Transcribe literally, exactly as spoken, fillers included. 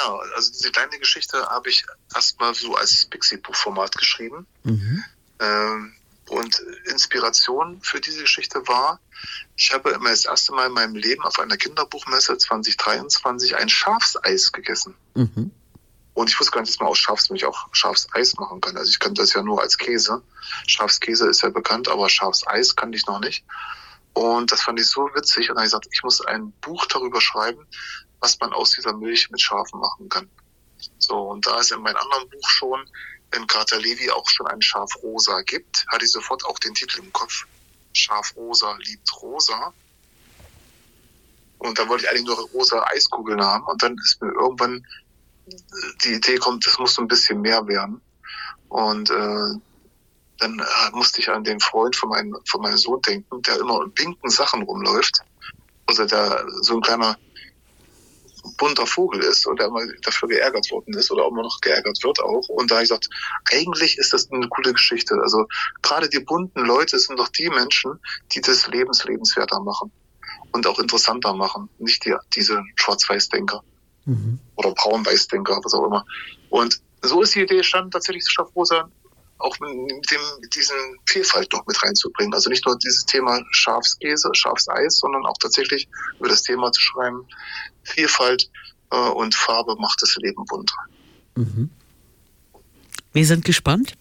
Ja, also diese kleine Geschichte habe ich erstmal so als Pixie-Buch-Format geschrieben. Mhm. Ähm, und Inspiration für diese Geschichte war, ich habe immer das erste Mal in meinem Leben auf einer Kinderbuchmesse zwanzig dreiundzwanzig ein Schafseis gegessen. Mhm. Und ich wusste gar nicht, dass man aus Schafsmilch auch Schafseis machen kann. Also ich kannte das ja nur als Käse. Schafskäse ist ja bekannt, aber Schafseis kannte ich noch nicht. Und das fand ich so witzig. Und dann habe ich gesagt, ich muss ein Buch darüber schreiben, was man aus dieser Milch mit Schafen machen kann. So, und da es in meinem anderen Buch schon in Carter Levy auch schon ein Schaf Rosa gibt, hatte ich sofort auch den Titel im Kopf. Schaf Rosa liebt Rosa. Und dann wollte ich eigentlich nur rosa Eiskugeln haben. Und dann ist mir irgendwann die Idee kommt, das muss so ein bisschen mehr werden. Und äh, dann äh, musste ich an den Freund von, mein, von meinem Sohn denken, der immer in pinken Sachen rumläuft. Also der so ein kleiner bunter Vogel ist und der immer dafür geärgert worden ist oder immer noch geärgert wird auch. Und da habe ich gesagt, eigentlich ist das eine coole Geschichte. Also gerade die bunten Leute sind doch die Menschen, die das Lebens lebenswerter machen und auch interessanter machen. Nicht die, diese Schwarz-Weiß-Denker. Mhm. Oder Braun-Weiß-Denker, was auch immer. Und so ist die Idee entstanden, tatsächlich Schaf Rosa auch mit, dem, mit diesen Vielfalt noch mit reinzubringen. Also nicht nur dieses Thema Schafskäse, Schafseis, sondern auch tatsächlich über das Thema zu schreiben, Vielfalt äh, und Farbe macht das Leben bunter. Mhm. Wir sind gespannt.